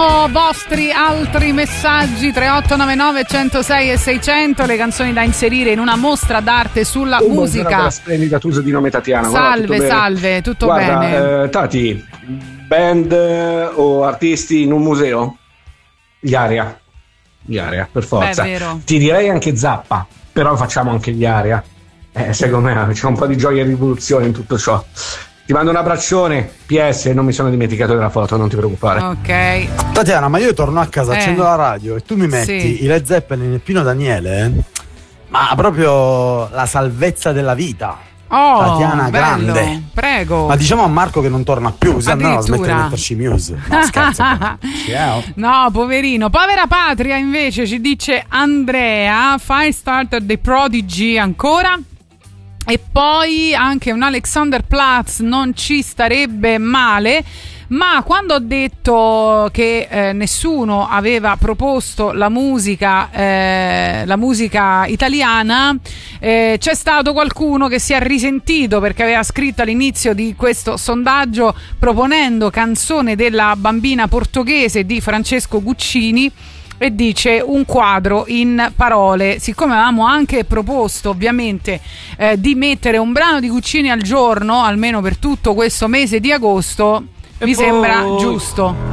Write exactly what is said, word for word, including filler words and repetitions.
Aspettiamo vostri altri messaggi tre otto nove nove uno zero sei e seicento, le canzoni da inserire in una mostra d'arte sulla oh, musica. Splendida, tu sei di nome Tatiana. Salve, Guarda, tutto salve, bene. tutto Guarda, bene. Eh, Tati, band eh, o artisti in un museo? Gli Aria. Gli Aria, per forza. Beh, è vero. Ti direi anche Zappa, però facciamo anche gli Aria. Eh, secondo me c'è un po' di gioia e rivoluzione in tutto ciò. Ti mando un abbraccione. P S, non mi sono dimenticato della foto, non ti preoccupare. Ok. Tatiana, ma io torno a casa, Eh. accendo la radio e tu mi metti Sì. i Led Zeppelin e Pino Daniele, eh? Ma proprio la salvezza della vita. Oh, Tatiana bello. grande. Prego. Ma diciamo a Marco che non torna più, se no Addirittura. smette di metterci Muse. No, scherzo. Ciao. No, poverino. Povera patria, invece, ci dice Andrea. Firestarter dei Prodigy ancora. E poi anche un Alexanderplatz non ci starebbe male. Ma quando ho detto che eh, nessuno aveva proposto la musica, eh, la musica italiana, eh, c'è stato qualcuno che si è risentito perché aveva scritto all'inizio di questo sondaggio proponendo Canzone della bambina portoghese di Francesco Guccini. E dice un quadro in parole. Siccome avevamo anche proposto ovviamente eh, di mettere un brano di Guccini al giorno, almeno per tutto questo mese di agosto, E mi poi... sembra giusto.